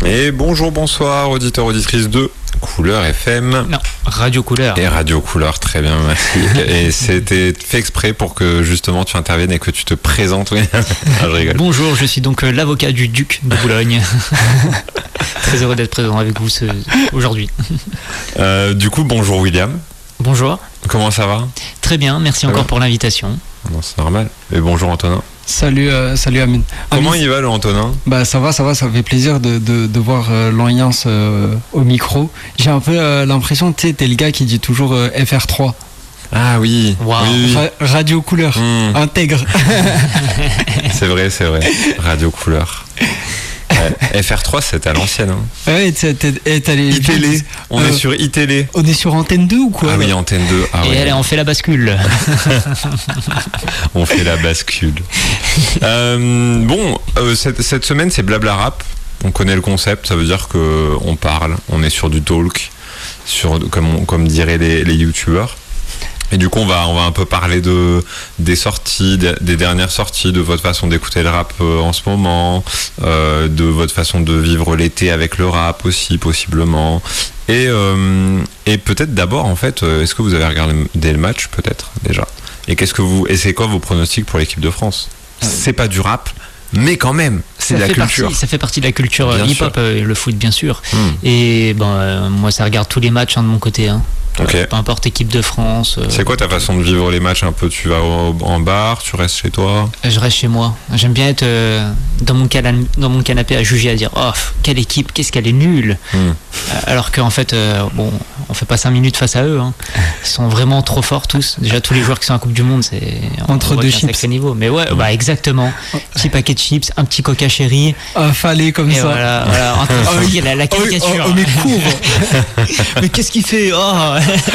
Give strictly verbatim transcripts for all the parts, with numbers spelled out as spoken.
Et bonjour, bonsoir, auditeurs, auditrices de Couleur F M. Non, Radio Couleur. Et Radio Couleur, très bien, merci. Et c'était fait exprès pour que justement tu interviennes et que tu te présentes. Oui. Ah, je rigole. Bonjour, je suis donc l'avocat du duc de Boulogne. Très heureux d'être présent avec vous ce... aujourd'hui. Euh, du coup, bonjour William. Bonjour. Comment ça va? Très bien, merci ça encore va pour l'invitation. Non, c'est normal. Et bonjour Antonin. Salut, euh, salut Amine. Comment Amine, il va le Antonin? Bah ça va, ça va, ça fait plaisir de, de, de voir euh, l'ambiance euh, au micro. J'ai un peu euh, l'impression que tu sais, t'es le gars qui dit toujours euh, F R trois. Ah oui, wow. oui, oui. Ra- Radio Couleur, mmh. intègre. C'est vrai, c'est vrai. Radio Couleur. Ouais. F R trois, c'était à l'ancienne. Hein. Ouais, t'as, t'as, t'as les... iTélé. On euh, est sur iTélé. On est sur Antenne deux ou quoi? Ah oui, Antenne deux. Ah, et ouais. allez, on fait la bascule. On fait la bascule. euh, bon, euh, cette, cette semaine, c'est Blabla Rap. On connaît le concept, ça veut dire qu'on parle, on est sur du talk, sur, comme, on, comme diraient les, les youtubeurs. Et du coup, on va, on va un peu parler de, des sorties, des, des dernières sorties, de votre façon d'écouter le rap euh, en ce moment, euh, de votre façon de vivre l'été avec le rap aussi, possiblement. Et, euh, et peut-être d'abord, en fait, euh, est-ce que vous avez regardé le match, peut-être, déjà? Et qu'est-ce que vous, et c'est quoi vos pronostics pour l'équipe de France? C'est pas du rap, mais quand même, c'est ça de la culture. Partie, ça fait partie de la culture bien hip-hop, euh, le foot, bien sûr. Hmm. Et ben, euh, moi, ça regarde tous les matchs hein, de mon côté. Hein. Okay. Euh, peu importe équipe de France. Euh, c'est quoi ta façon de vivre les matchs un peu? Tu vas au, en bar, tu restes chez toi? Je reste chez moi. J'aime bien être euh, dans, mon cana- dans mon canapé à juger, à dire oh, quelle équipe, qu'est-ce qu'elle est nulle. Mm. Euh, alors qu'en fait, euh, bon, on fait pas cinq minutes face à eux. Hein. Ils sont vraiment trop forts tous. Déjà, tous les joueurs qui sont en Coupe du Monde, c'est entre deux chips. Sacré niveau. Mais ouais, mm. bah, exactement. Petit paquet de chips, un petit coca chéri. Un falais comme et ça. Voilà, voilà. En train de la, la caricature. Oh, oh, oh, mais cours. Mais qu'est-ce qu'il fait oh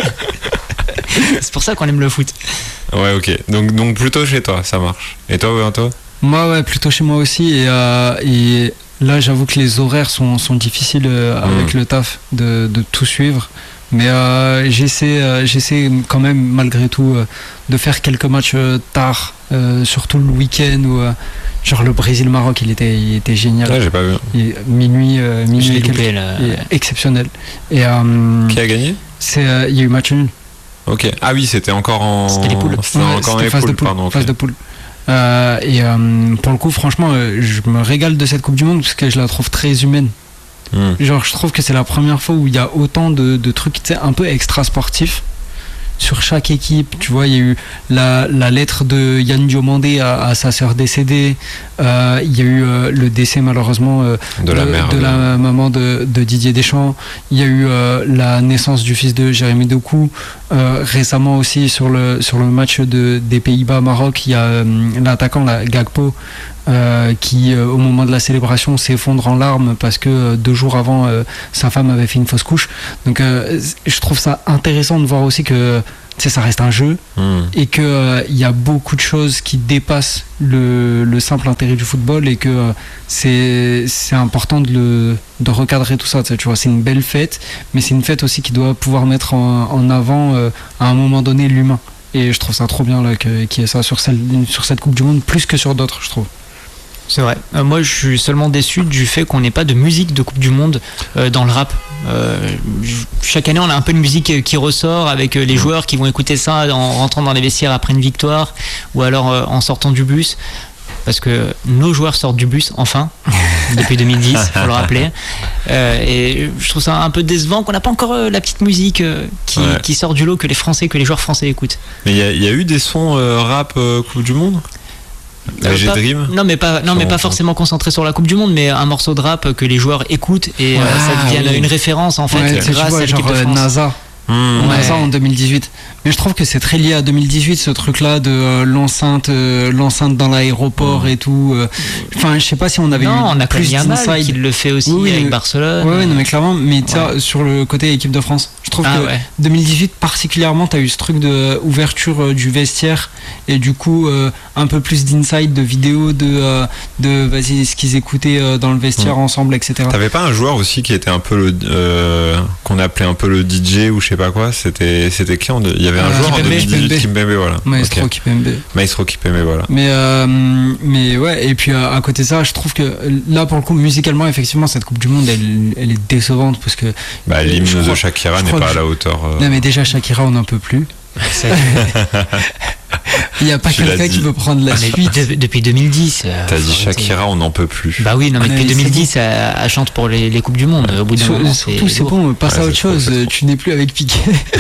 c'est pour ça qu'on aime le foot. Ouais, ok. Donc, donc plutôt chez toi, ça marche. Et toi, ouais, toi? Moi, ouais, plutôt chez moi aussi. Et, euh, et là, j'avoue que les horaires sont, sont difficiles euh, avec mmh. le taf de, de tout suivre. Mais euh, j'essaie, euh, j'essaie quand même, malgré tout, euh, de faire quelques matchs euh, tard, euh, surtout le week-end où, euh, genre le Brésil-Maroc, il était, il était génial. Ouais, j'ai pas vu. Et minuit, euh, minuit et loupé, là. Et exceptionnel. Et, euh, qui a gagné? C'est, euh, il y a eu match nul. Ok. Ah oui, c'était encore en. C'était les poules. C'était ouais, encore c'était les phase poules, de poule, pardon. Phase okay. de poule. Euh, et euh, pour le coup, franchement, euh, je me régale de cette Coupe du Monde parce que je la trouve très humaine. Mm. Genre, je trouve que c'est la première fois où il y a autant de, de trucs, tu sais, un peu extra sportifs sur chaque équipe. Tu vois, il y a eu la, la lettre de Yann Diomandé à, à sa sœur décédée. Euh, il y a eu euh, le décès malheureusement euh, de, la, de, mère, de de... la maman de, de Didier Deschamps. Il y a eu euh, la naissance du fils de Jérémy Doku. Euh, récemment aussi sur le, sur le match de, des Pays-Bas-Maroc, il y a euh, l'attaquant la Gakpo euh, qui euh, au moment de la célébration s'effondre en larmes parce que euh, deux jours avant euh, sa femme avait fait une fausse couche. Donc euh, je trouve ça intéressant de voir aussi que tu sais, ça reste un jeu mmh. et qu'il euh, y a beaucoup de choses qui dépassent le, le simple intérêt du football et que euh, c'est, c'est important de, le, de recadrer tout ça. Tu vois, c'est une belle fête, mais c'est une fête aussi qui doit pouvoir mettre en, en avant euh, à un moment donné l'humain. Et je trouve ça trop bien là, que, qu'il y ait ça sur, celle, sur cette Coupe du Monde, plus que sur d'autres, je trouve. C'est vrai. Euh, moi, je suis seulement déçu du fait qu'on n'ait pas de musique de Coupe du Monde euh, dans le rap. Euh, chaque année, on a un peu de musique qui ressort avec les joueurs qui vont écouter ça en rentrant dans les vestiaires après une victoire ou alors euh, en sortant du bus. Parce que nos joueurs sortent du bus, enfin, depuis deux mille dix, il faut le rappeler. Euh, et je trouve ça un peu décevant qu'on n'a pas encore euh, la petite musique euh, qui, ouais. qui sort du lot que les Français, que les joueurs français écoutent. Mais il y, y a eu des sons euh, rap euh, Coupe du Monde? Euh, pas, non mais pas non mais pas forcément concentré sur la Coupe du Monde, mais un morceau de rap que les joueurs écoutent et ouais, euh, ça devient oui. une référence en fait ouais, grâce vois, à l'équipe genre, de France. NASA. Mmh, NASA ouais. en deux mille dix-huit. Mais je trouve que c'est très lié à deux mille dix-huit, ce truc-là de euh, l'enceinte, euh, l'enceinte dans l'aéroport mmh. et tout. Enfin, euh, je sais pas si on avait non, eu on a plus d'insight. Qui le fait aussi oui, avec oui, Barcelone. Oui, non mais clairement. Mais ouais. sur le côté équipe de France, je trouve ah, que ouais. deux mille dix-huit particulièrement, t'as eu ce truc de ouverture euh, du vestiaire et du coup euh, un peu plus d'insight, de vidéos, de euh, de vas-y ce qu'ils écoutaient euh, dans le vestiaire mmh. ensemble, et cetera. T'avais pas un joueur aussi qui était un peu le euh, qu'on appelait un peu le D J ou je sais sais pas quoi. C'était, c'était qui en deux... Il y avait un Euh, joueur en Kimpembe, deux mille dix-huit, Kimpembe, voilà. Maestro Ok. Kimpembe. Maestro Kimpembe, voilà. Mais, euh, mais ouais, et puis euh, à côté de ça, je trouve que là, pour le coup, musicalement, effectivement, cette Coupe du Monde, elle, elle est décevante parce que. Bah, l'hymne je de crois- Shakira je n'est crois pas que à je- la hauteur. euh, Non, mais déjà, Shakira, on n'en peut plus. Ça- Il n'y a pas Tu l'as quelqu'un dit. qui veut prendre la mais suite. de- depuis deux mille dix. euh, T'as dit faut arrêter. Shakira, on n'en peut plus. Bah oui, non, mais Ouais, depuis c'est deux mille dix, elle, elle chante pour les, les Coupes du Monde. Au bout d'un Sur- moment, surtout, c'est lourd. bon, passe Ouais, à c'est autre trop, chose. c'est trop. Tu n'es plus avec Piqué.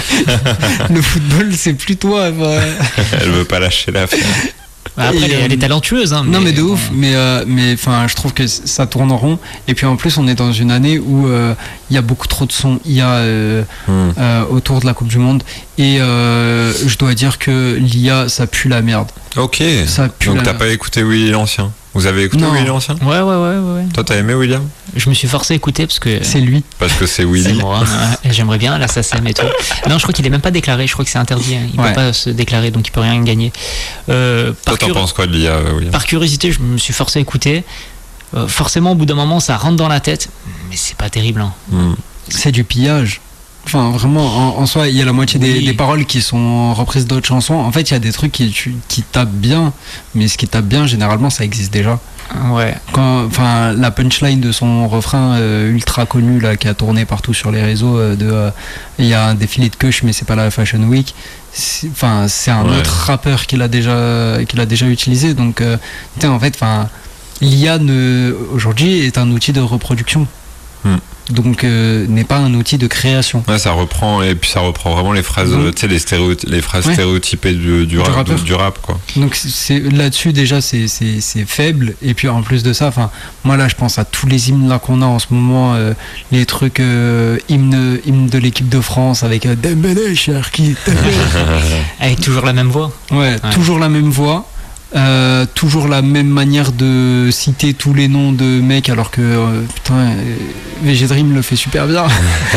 Le football, c'est plus toi. enfin. Elle veut pas lâcher l'affaire. Bah, après, Et, elle, est- euh, elle est talentueuse. Hein, Non mais de bon. ouf, mais euh, mais enfin je trouve que c- ça tourne en rond et puis en plus on est dans une année où euh, il y a beaucoup trop de sons I A euh, Hmm. euh, autour de la Coupe du Monde et euh, je dois dire que l'I A ça pue la merde. Ok. Ça pue Donc la t'as merde. pas écouté Willy l'Ancien? Vous avez écouté Non. Willy l'Ancien? Ouais, ouais, ouais, ouais, ouais. Toi, t'as aimé William? Je me suis forcé à écouter parce que. C'est lui. Parce que c'est C'est Willy. moi, hein. J'aimerais bien la S A C M et tout. Non, je crois qu'il est même pas déclaré. Je crois que c'est interdit. hein. Il Ouais. peut pas se déclarer, donc il peut rien gagner. Euh, Toi, par, t'en curi- penses quoi de l'I A, euh, William? par curiosité, je me suis forcé à écouter. Euh, forcément, au bout d'un moment, ça rentre dans la tête, mais c'est pas terrible. Hein. Hmm. C'est du pillage. Enfin vraiment en, en soi il y a la moitié des, Oui. des paroles qui sont reprises d'autres chansons. En fait il y a des trucs qui, tu- qui tapent bien, mais ce qui tape bien généralement ça existe déjà. Ouais. Quand, enfin, la punchline de son refrain euh, ultra connu là, qui a tourné partout sur les réseaux, euh, de euh, il y a un défilé de Kush mais c'est pas la Fashion Week. C'est- Enfin, c'est un Ouais. autre rappeur qui l'a déjà, qui l'a déjà utilisé. Donc, euh, putain, en fait, enfin, l'I A ne, aujourd'hui est un outil de reproduction. Hmm. Donc, euh, n'est pas un outil de création. Ouais, ça reprend, et puis ça reprend vraiment les phrases, Mhm. euh, tu sais, les, stéréoty- les phrases Ouais. stéréotypées du, du, Du rap, rappeur. du, du rap, quoi. Donc c'est là-dessus déjà c'est c'est c'est faible et puis en plus de ça enfin moi là je pense à tous les hymnes là qu'on a en ce moment euh, les trucs euh, hymnes hymnes de l'équipe de France avec euh, Dembélé Cherki Dembélé. Avec toujours la même voix. ouais, Ouais. toujours la même voix euh, toujours la même manière de citer tous les noms de mecs alors que euh, putain euh, V G Dream le fait super bien.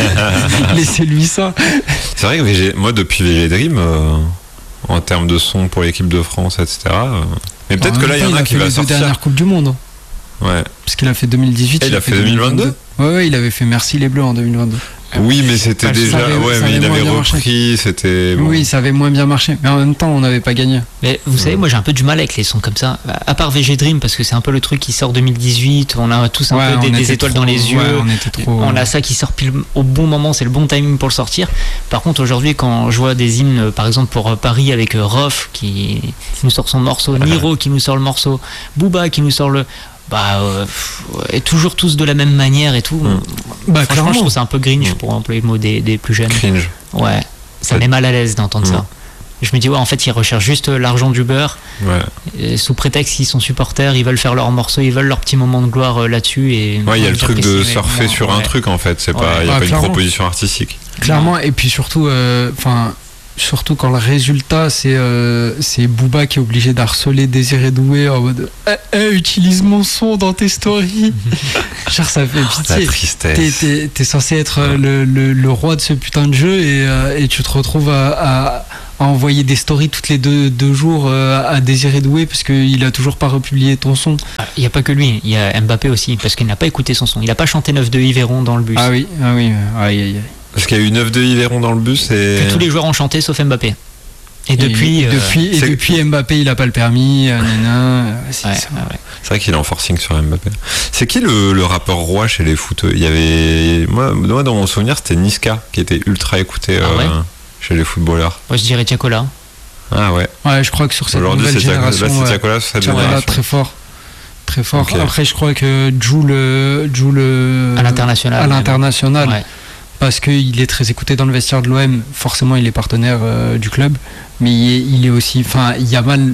Laissez-lui ça. C'est vrai que V G moi, depuis V G Dream, euh, en termes de son pour l'équipe de France, et cetera. euh, mais peut-être En que même là, il y temps, en a a qui fait va les deux sortir. dernières coupes du monde. Ouais. Parce qu'il a fait deux mille dix-huit. Et il a fait deux mille vingt-deux. Ouais, ouais, il avait fait Merci les Bleus en deux mille vingt-deux. Oui, mais c'était Ça déjà. avait- ouais, ça mais avait il moins avait bien marché. repris, c'était. bon. Oui, ça avait moins bien marché. Mais en même temps, on n'avait pas gagné. Mais vous savez, moi j'ai un peu du mal avec les sons comme ça. À part V G Dream, parce que c'est un peu le truc qui sort deux mille dix-huit, on a tous un Ouais, peu des, on des était étoiles trop- dans les yeux. ouais, on était trop. On a ça qui sort pile au bon moment, c'est le bon timing pour le sortir. Par contre, aujourd'hui, quand je vois des hymnes, euh, par exemple pour euh, Paris avec euh, Rof qui nous sort son morceau, Niro qui nous sort le morceau, Booba qui nous sort le. Bah, euh, pff, et toujours tous de la même manière et tout. Mm. Bah, Franchement, clairement. je trouve ça un peu grinch Mm. pour employer le mot des, des plus jeunes. Cringe. Ouais, ça Ouais. met mal à l'aise d'entendre Mm. ça. Je me dis, ouais, en fait, ils recherchent juste l'argent du beurre. Ouais. Et sous prétexte qu'ils sont supporters, ils veulent faire leur morceau, ils veulent leur petit moment de gloire euh, là-dessus. Et Ouais, il y a le truc de j'apprécie, surfer mais sur bon, un ouais. truc, en fait. C'est Ouais. pas, il y a Ah, pas une clairement. proposition artistique. Clairement, et puis surtout, euh, enfin, surtout quand le résultat, c'est euh, c'est Booba qui est obligé d'harceler Désiré Doué en mode eh, eh, utilise mon son dans tes stories. Genre, ça fait La pitié. T'es, tristesse. t'es- t'es censé être euh, le, le- le roi de ce putain de jeu et, euh, et tu te retrouves à, à- à envoyer des stories toutes les deux, deux jours euh, à Désiré Doué parce qu'il a toujours pas republié ton son. Il n'y a pas que lui, il y a Mbappé aussi, parce qu'il n'a pas écouté son son. Il n'a pas chanté neuf de Yveron dans le bus. Ah oui, ah oui, aïe aïe aïe. Parce qu'il y a eu neuf de Yveron dans le bus et. Que tous les joueurs ont chanté sauf Mbappé. Et depuis. et, euh, depuis, et c'est- depuis Mbappé, il a pas le permis. euh, nana, euh, c'est ouais, ça. ouais, ouais. C'est vrai qu'il est en forcing sur Mbappé. C'est qui le, le rappeur roi chez les footeux? Il y avait. Moi, moi, dans mon souvenir, c'était Niska qui était ultra écouté Ah euh, ouais chez les footballeurs. Moi, je dirais Tiakola. Ah ouais. Ouais, je crois que sur cette Aujourd'hui, nouvelle c'est Tiakola, là, génération, c'est ouais, Tiakola sur cette Tiakola, génération. très fort. Très fort. Ok. Après, je crois que Jul, euh, Jul euh, À l'international. à l'international, Ouais. parce qu'il est très écouté dans le vestiaire de l'O M. Forcément, il est partenaire euh, du club, mais il est, il est aussi. Enfin, Yamal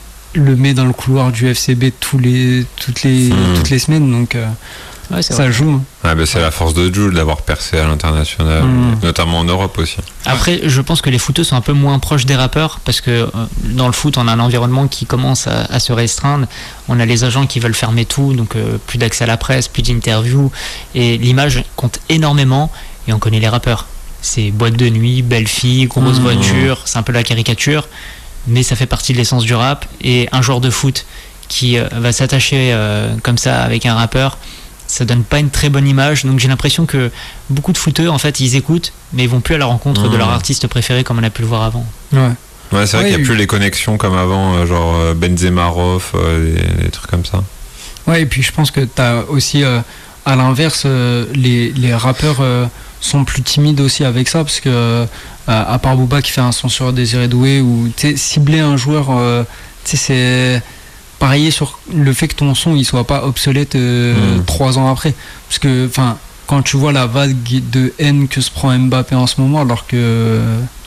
le met dans le couloir du F C B tous les, toutes, les, Hmm. toutes les semaines, donc euh, Ouais, c'est ça vrai. joue. hein. Ah bah, c'est la force de Jules d'avoir percé à l'international, Mm. notamment en Europe aussi. Après, je pense que les footeux sont un peu moins proches des rappeurs parce que euh, dans le foot, on a un environnement qui commence à, à se restreindre. On a les agents qui veulent fermer tout, donc euh, plus d'accès à la presse, plus d'interviews. Et l'image compte énormément et on connaît les rappeurs. C'est boîte de nuit, belle fille, grosse Mmh. voiture, c'est un peu la caricature, mais ça fait partie de l'essence du rap. Et un joueur de foot qui euh, va s'attacher euh, comme ça avec un rappeur, ça donne pas une très bonne image. Donc j'ai l'impression que beaucoup de footeux, en fait, ils écoutent, mais ils vont plus à la rencontre mmh. de leur artiste préféré comme on a pu le voir avant. Ouais. Ouais, c'est vrai ouais, qu'il n'y a oui. plus les connexions comme avant, genre Benzema, Rof, euh, des, des trucs comme ça. Ouais, et puis je pense que t'as aussi, euh, à l'inverse, euh, les, les rappeurs euh, sont plus timides aussi avec ça, parce que, euh, à part Booba qui fait un son sur Désiré Doué, ou cibler un joueur, euh, c'est parier sur le fait que ton son il soit pas obsolète euh, mmh. trois ans après. Parce que, enfin, quand tu vois la vague de haine que se prend Mbappé en ce moment, alors que.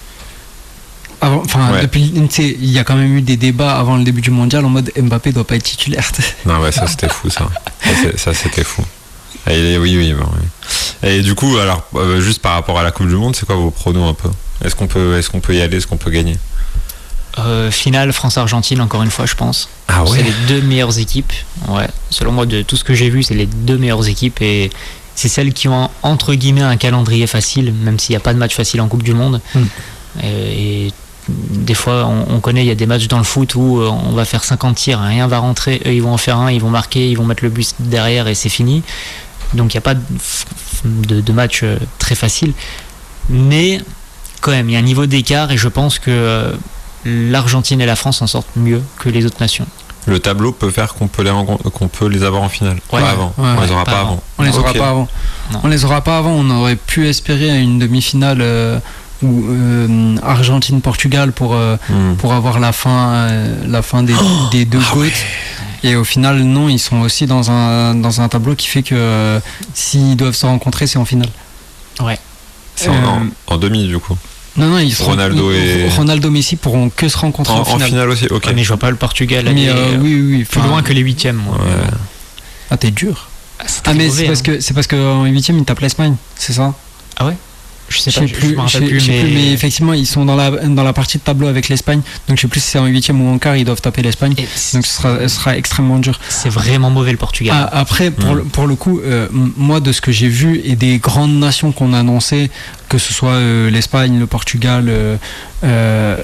Enfin, ouais. depuis, il y a quand même eu des débats avant le début du mondial en mode Mbappé doit pas être titulaire. Non, ouais, ça c'était fou, ça. Ça, ça c'était fou. Et, oui, oui, bon, oui. Et du coup, alors, euh, juste par rapport à la Coupe du Monde, c'est quoi vos pronos un peu ? Est-ce qu'on peut, est-ce qu'on peut y aller ? Est-ce qu'on peut gagner ? euh, Finale France-Argentine, encore une fois, je pense. Ah ouais. C'est les deux meilleures équipes. Ouais. Selon moi, de tout ce que j'ai vu, c'est les deux meilleures équipes et c'est celles qui ont entre guillemets un calendrier facile, même s'il n'y a pas de match facile en Coupe du Monde. Mm. Et, et des fois, on, on connaît, il y a des matchs dans le foot où on va faire cinquante tirs, rien va rentrer, eux ils vont en faire un, ils vont marquer, ils vont mettre le but derrière et c'est fini. Donc il n'y a pas de, de, de match très facile. Mais quand même, il y a un niveau d'écart et je pense que l'Argentine et la France en sortent mieux que les autres nations. Le tableau peut faire qu'on peut les, qu'on peut les avoir en finale. Ouais, pas avant. Ouais, on les aura pas pas avant. avant. On les aura okay. pas avant. Non. On les aura pas avant. On aurait pu espérer une demi-finale euh, ou euh, Argentine-Portugal pour euh, mm. pour avoir la fin euh, la fin des, oh des deux ah goats. Ouais. Et au final, non, ils sont aussi dans un dans un tableau qui fait que euh, s'ils doivent se rencontrer, c'est en finale. Ouais. C'est euh, en, en demi du coup. Non, non, ils seront, Ronaldo et Ronaldo Messi pourront que se rencontrer en, en finale. En finale aussi, ok. Ouais, mais je vois pas le Portugal aller mais euh, oui, oui, plus loin que les huitièmes. Moi. Ouais. Ah, t'es dur. Ah, ah mais c'est hein. parce que c'est parce qu'en huitième ils tapent l'Espagne, c'est ça? Ah ouais. Je sais je pas, sais plus, je, je me rappelle je, plus, je sais mais... plus, mais effectivement ils sont dans la dans la partie de tableau avec l'Espagne, donc je sais plus si c'est en huitième ou en quart ils doivent taper l'Espagne, donc ce sera, ce sera extrêmement dur. C'est vraiment mauvais le Portugal. Ah, après pour, mmh. le, pour le coup, euh, moi de ce que j'ai vu et des grandes nations qu'on a annoncées, que ce soit euh, l'Espagne, le Portugal, euh, euh,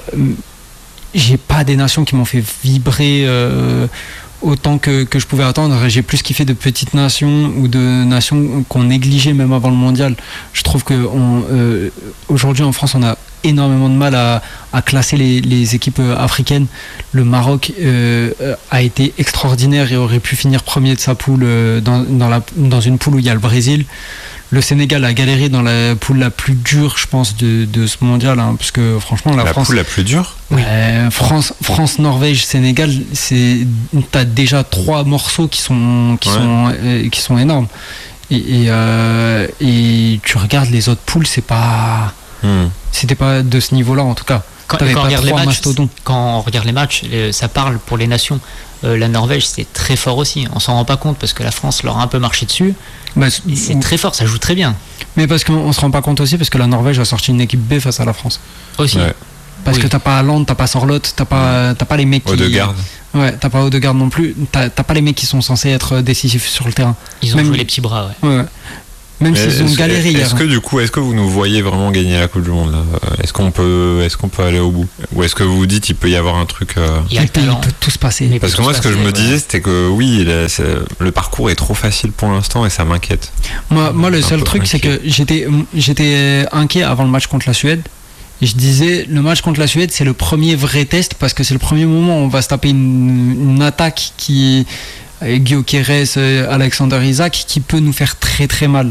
j'ai pas des nations qui m'ont fait vibrer euh, autant que, que je pouvais attendre. J'ai plus kiffé de petites nations ou de nations qu'on négligeait même avant le mondial. Je trouve que on, euh, aujourd'hui en France on a énormément de mal à, à classer les, les équipes africaines. Le Maroc euh, a été extraordinaire et aurait pu finir premier de sa poule euh, dans, dans, la, dans une poule où il y a le Brésil. Le Sénégal a galéré dans la poule la plus dure, je pense, de, de ce mondial, hein, parce que franchement, la, la France. La poule la plus dure oui. euh, France, France, Norvège, Sénégal, c'est, t'as déjà trois morceaux qui sont, qui ouais. sont, euh, qui sont énormes. Et, et, euh, et tu regardes les autres poules, c'est pas. Hmm. C'était pas de ce niveau-là, en tout cas. Quand, quand, on regarde les matchs, quand on regarde les matchs, ça parle pour les nations. Euh, la Norvège, c'est très fort aussi. On s'en rend pas compte parce que la France leur a un peu marché dessus. Bah, c'est ou... très fort, ça joue très bien. Mais parce qu'on se rend pas compte aussi parce que la Norvège a sorti une équipe B face à la France. Aussi. Ouais. Parce oui. que t'as pas Haaland, t'as pas Sorloth, t'as pas, t'as pas les mecs qui. Odegaard. Ouais, t'as pas Odegaard non plus. T'as, t'as pas les mecs qui sont censés être décisifs sur le terrain. Ils ont Même... joué les petits bras, ouais. ouais. Même mais s'ils ont galéré hier. Est-ce que du coup, est-ce que vous nous voyez vraiment gagner la Coupe du Monde là ? Est-ce qu'on peut, est-ce qu'on peut aller au bout ? Ou est-ce que vous vous dites il peut y avoir un truc euh... il, y a il, peut, il peut tout se passer. Parce que moi, ce que je me disais, c'était que oui, le parcours est trop facile pour l'instant et ça m'inquiète. Moi, moi, le seul truc, c'est que j'étais, j'étais inquiet avant le match contre la Suède. Et je disais, le match contre la Suède, c'est le premier vrai test parce que c'est le premier moment où on va se taper une, une attaque qui Gyökeres, Alexander Isak, qui peut nous faire très très mal.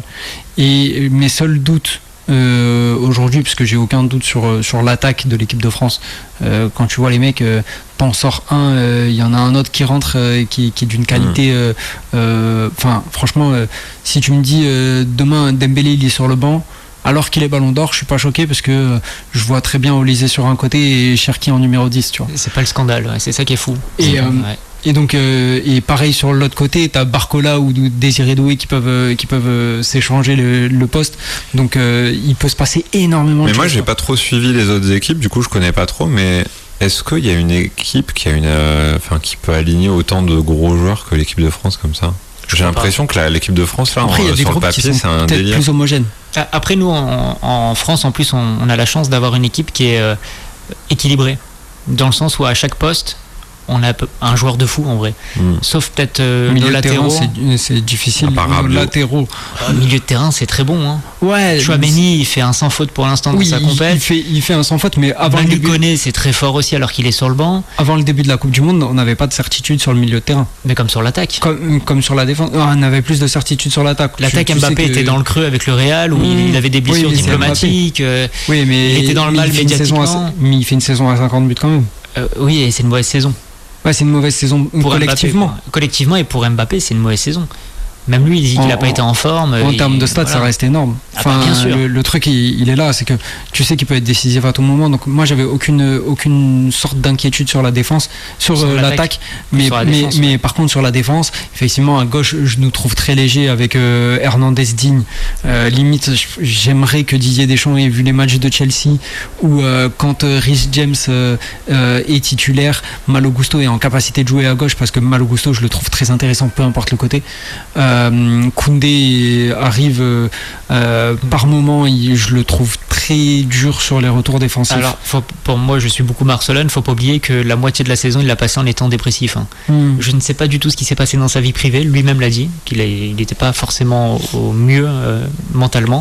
Et mes seuls doutes euh, aujourd'hui, parce que j'ai aucun doute sur, sur l'attaque de l'équipe de France, euh, quand tu vois les mecs, euh, t'en sors un, il euh, y en a un autre qui rentre euh, qui, qui est d'une qualité. Enfin, euh, euh, franchement, euh, si tu me dis euh, demain Dembélé il est sur le banc, alors qu'il est ballon d'or, je suis pas choqué parce que je vois très bien Olysée sur un côté et Cherki en numéro dix, tu vois. C'est pas le scandale, ouais, c'est ça qui est fou. Et, euh, ouais. et donc, euh, et pareil sur l'autre côté, t'as Barcola ou Désiré Doué qui peuvent, euh, qui peuvent euh, s'échanger le, le poste. Donc, euh, il peut se passer énormément de choses. Mais moi, j'ai quoi. pas trop suivi les autres équipes, du coup, je connais pas trop, mais est-ce qu'il y a une équipe qui a une, euh, enfin, qui peut aligner autant de gros joueurs que l'équipe de France comme ça ? J'ai l'impression que la, l'équipe de France, là, après, en, sur le papier, c'est un délire. Plus homogène. Après, nous, en, en France, en plus, on, on a la chance d'avoir une équipe qui est euh, équilibrée. Dans le sens où à chaque poste, on a un joueur de fou en vrai. Mm. Sauf peut-être euh, nos latéraux. C'est, c'est difficile. Nos latéraux. Euh, milieu de terrain, c'est très bon. Hein. Ouais. Chouameni, il fait un sans faute pour l'instant oui, dans sa compète. Il fait, il fait un sans faute, mais avant le début. Koné, c'est très fort aussi alors qu'il est sur le banc. Avant le début de la Coupe du Monde, on n'avait pas de certitude sur le milieu de terrain. Mais comme sur l'attaque. Comme, comme sur la défense. On avait plus de certitude sur l'attaque. L'attaque, tu, tu Mbappé que... était dans le creux avec le Real où mmh. il avait des blessures oui, diplomatiques. Euh, oui, mais il était dans le mal médiatiquement. À, mais il fait une saison à cinquante buts quand même. Euh, oui, et c'est une mauvaise saison. Ouais, c'est une mauvaise saison pour collectivement. Mbappé, collectivement et pour Mbappé, c'est une mauvaise saison. Même lui, il dit qu'il n'a pas été en forme. En termes de stats, voilà. Ça reste énorme. Enfin, ah bah, le, le truc, il, il est là, c'est que tu sais qu'il peut être décisif à tout moment. Donc moi, j'avais aucune aucune sorte d'inquiétude sur la défense, sur, sur l'attaque, mais mais, défense, mais ouais. Par contre sur la défense, effectivement, à gauche, je nous trouve très léger avec euh, Hernandez Digne. Euh, limite, j'aimerais que Didier Deschamps ait vu les matchs de Chelsea où euh, quand euh, Reece James euh, euh, est titulaire, Malo Gusto est en capacité de jouer à gauche parce que Malo Gusto, je le trouve très intéressant, peu importe le côté. Euh, Euh, Koundé arrive euh, euh, par moment, il, je le trouve très dur sur les retours défensifs. Alors, faut, pour moi, je suis beaucoup Barcelone. Faut pas oublier que la moitié de la saison, il l'a passé en étant dépressif. Hein. Mm. Je ne sais pas du tout ce qui s'est passé dans sa vie privée. Lui-même l'a dit qu'il n'était pas forcément au, au mieux euh, mentalement.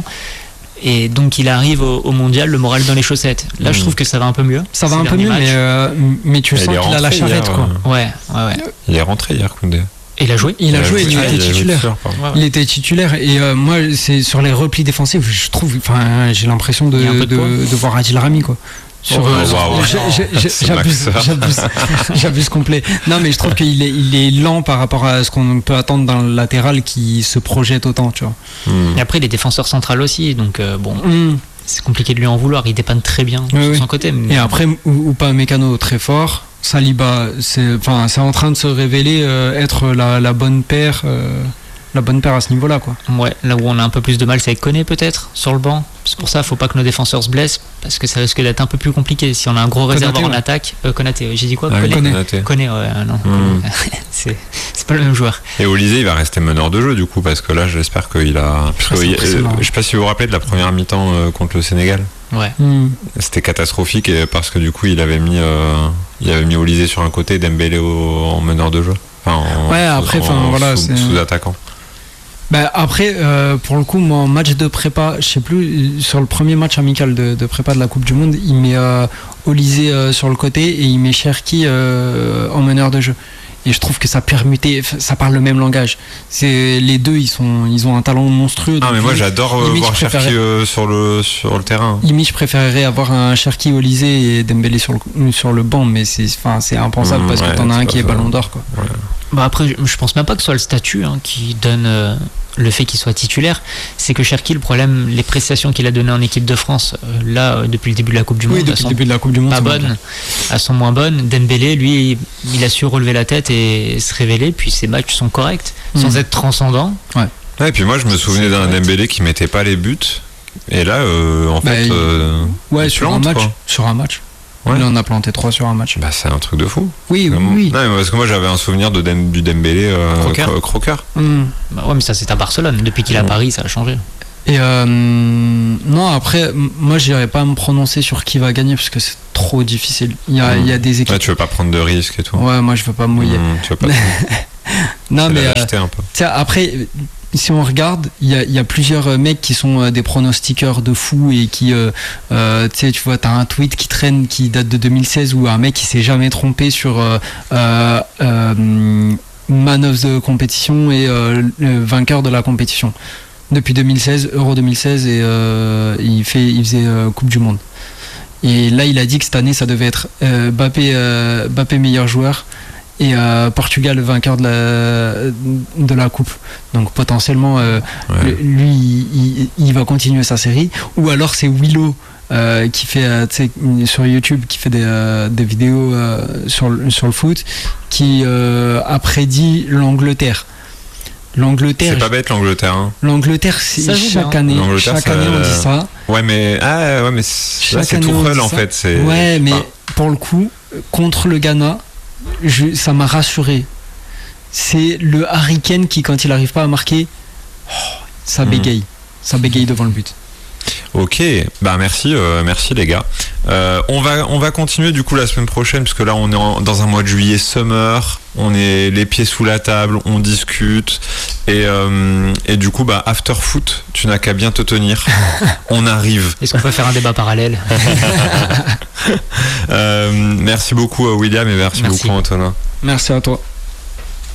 Et donc il arrive au, au mondial, le moral dans les chaussettes. Là, mmh. je trouve que ça va un peu mieux. Ça va un peu mieux, mais, euh, mais tu sens qu'il a la charrette, hier, quoi. Ouais, ouais, ouais. Il est rentré hier, Koundé. Et il a joué. Il a joué, il, ah, était il, titulaire. Sûr, il était titulaire. Et euh, moi, c'est sur les replis défensifs, je trouve, enfin, j'ai l'impression de, de, de, de voir Adil Rami, quoi. Sur, oh, wow, wow. J'abuse, j'abuse, j'abuse complet. Non, mais je trouve qu'il est, il est lent par rapport à ce qu'on peut attendre d'un latéral qui se projette autant, tu vois. Mm. Et après, il est défenseur central aussi, donc euh, bon. Mm. C'est compliqué de lui en vouloir, il dépanne très bien oui, sur oui. son côté. Mais... Et après, Upamecano très fort. Saliba, c'est, enfin, c'est en train de se révéler euh, être la, la bonne paire, euh, la bonne paire à ce niveau-là, quoi. Ouais, là où on a un peu plus de mal, c'est avec Koné peut-être sur le banc. C'est pour ça, faut pas que nos défenseurs se blessent parce que ça risque d'être un peu plus compliqué. Si on a un gros réservoir Konaté, en ouais. attaque, euh, Konaté, j'ai dit quoi, ah, Koné, Koné, Koné, ouais, non, mmh. c'est, c'est pas le même joueur. Et Olysée, il va rester meneur de jeu du coup parce que là, j'espère qu'il a. Parce que, euh, je sais pas si vous vous rappelez de la première mi-temps euh, contre le Sénégal. Ouais. Mmh. C'était catastrophique et parce que du coup il avait mis euh, il avait mis Olysée sur un côté, Dembélé au, en meneur de jeu. Enfin, en, ouais, après, enfin voilà, sous, c'est sous-attaquant. Bah après, euh, pour le coup, moi, en match de prépa, je sais plus, sur le premier match amical de, de prépa de la Coupe du Monde, il met euh, Olysée euh, sur le côté et il met Cherki euh, en meneur de jeu. Et je trouve que ça permutait, ça parle le même langage. C'est les deux, ils sont, ils ont un talent monstrueux. Ah mais moi j'adore euh, voir Cherki euh, sur le sur le terrain. Limite, je préférerais avoir un Cherki, Olysée et Dembélé sur le sur le banc, mais c'est, enfin, c'est impensable mmh, parce ouais, que t'en as un qui est Ballon d'Or, quoi. Ouais. Bah après, je pense même pas que ce soit le statut hein, qui donne euh, le fait qu'il soit titulaire. C'est que Cherki, le problème, les prestations qu'il a données en équipe de France, euh, là, euh, depuis le début de la Coupe du oui, Monde, depuis le début de la Coupe du Monde, pas bonnes, elles sont moins bonnes. Dembélé, lui, il a su relever la tête et se révéler, puis ses matchs sont corrects, mmh. sans être transcendants. Ouais. Ouais, et puis moi, je me souvenais d'un Dembélé qui mettait pas les buts, et là, euh, en bah, fait, il... euh, ouais, sur plante, un match, quoi. sur un match. Ouais. Là, on a planté trois sur un match. Bah, c'est un truc de fou. Oui, oui, oui. Non, mais parce que moi, j'avais un souvenir de Dem- du Dembélé euh, croqueur. Cro- croqueur. Mmh. Bah ouais, mais ça, c'est à Barcelone. Depuis qu'il est à mmh. Paris, ça a changé. Et euh, non, après, moi, je n'irais pas me prononcer sur qui va gagner parce que c'est trop difficile. Il y a, mmh. il y a des équipes. Ouais, tu veux pas prendre de risques et tout. Ouais, moi, je veux pas me mouiller. Mmh, tu veux pas. non, mais. Euh, un peu. Après. Si on regarde, il y, y a plusieurs mecs qui sont euh, des pronostiqueurs de fou et qui, euh, euh, tu sais, tu vois, t'as un tweet qui traîne qui date de deux mille seize où un mec qui s'est jamais trompé sur euh, euh, euh, man of the compétition et euh, le vainqueur de la compétition. Depuis deux mille seize, Euro deux mille seize, et euh, il, fait, il faisait euh, Coupe du Monde. Et là, il a dit que cette année, ça devait être euh, Mbappé, euh, Mbappé meilleur joueur. Et euh, Portugal vainqueur de la, de la coupe. Donc potentiellement euh, ouais. lui il, il va continuer sa série, ou alors c'est Willow euh, qui fait euh, sur YouTube qui fait des, euh, des vidéos euh, sur, le, sur le foot qui euh, a prédit l'Angleterre. L'Angleterre. C'est pas bête l'Angleterre. Hein. L'Angleterre, c'est ça chaque bien. année. Chaque ça, année on dit ça. Ouais mais ah ouais mais c'est, là, c'est tout seul en fait. C'est... Ouais mais enfin... pour le coup contre le Ghana. Je, ça m'a rassuré. C'est le Harry Kane qui, quand il n'arrive pas à marquer, oh, ça bégaye. Mmh. Ça bégaye devant le but. Ok, bah merci, euh, merci les gars. Euh, on va, on va continuer du coup la semaine prochaine parce que là on est en, dans un mois de juillet summer, on est les pieds sous la table, on discute et, euh, et du coup bah after foot, tu n'as qu'à bien te tenir. On arrive. Est-ce qu'on peut faire un débat parallèle? euh, Merci beaucoup William et merci, merci beaucoup Antonin. Merci à toi.